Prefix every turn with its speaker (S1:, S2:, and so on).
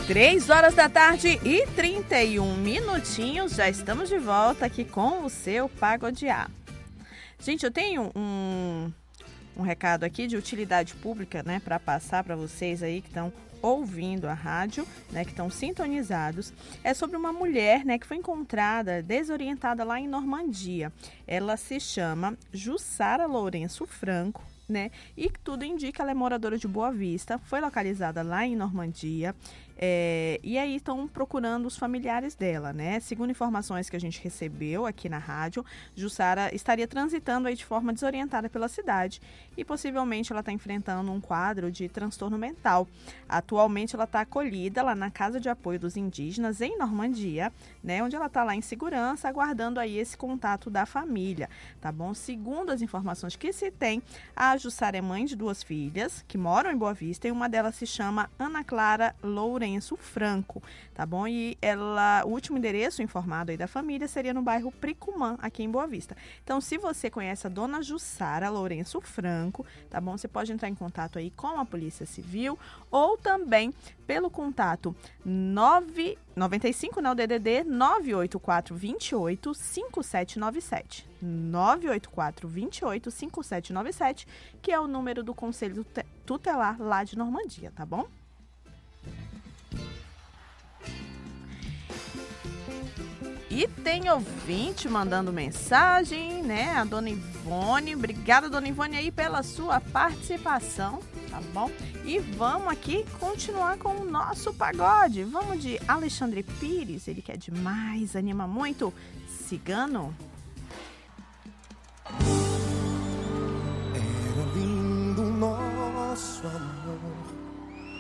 S1: 3h31, já estamos de volta aqui com o seu Pagodear. Gente, eu tenho um recado aqui de utilidade pública, né, para passar para vocês aí que estão ouvindo a rádio, né, que estão sintonizados. É sobre uma mulher, né, que foi encontrada desorientada lá em Normandia. Ela se chama Jussara Lourenço Franco, né? E tudo indica, ela é moradora de Boa Vista, foi localizada lá em Normandia. E aí estão procurando os familiares dela, né? Segundo informações que a gente recebeu aqui na rádio, Jussara estaria transitando aí de forma desorientada pela cidade e possivelmente ela está enfrentando um quadro de transtorno mental. Atualmente ela está acolhida lá na Casa de Apoio dos Indígenas em Normandia, né? Onde ela está lá em segurança, aguardando aí esse contato da família, tá bom? Segundo as informações que se tem, a Jussara é mãe de 2 filhas que moram em Boa Vista e uma delas se chama Ana Clara Lourenço Franco, tá bom? E o último endereço informado aí da família seria no bairro Pricumã, aqui em Boa Vista. Então, se você conhece a dona Jussara Lourenço Franco, tá bom? Você pode entrar em contato aí com a Polícia Civil ou também pelo contato 95 no DDD 984 28 5797. 984 28 5797, que é o número do Conselho Tutelar lá de Normandia, tá bom? E tem ouvinte mandando mensagem, né? A dona Ivone. Obrigada, dona Ivone, aí pela sua participação, tá bom? E vamos aqui continuar com o nosso pagode. Vamos de Alexandre Pires, ele que é demais, anima muito. Cigano.